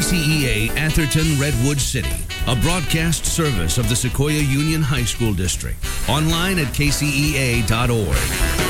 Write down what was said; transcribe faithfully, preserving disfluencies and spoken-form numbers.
C E A Atherton Redwood City, a broadcast service of the Sequoia Union High School District. Online at k c e a dot org.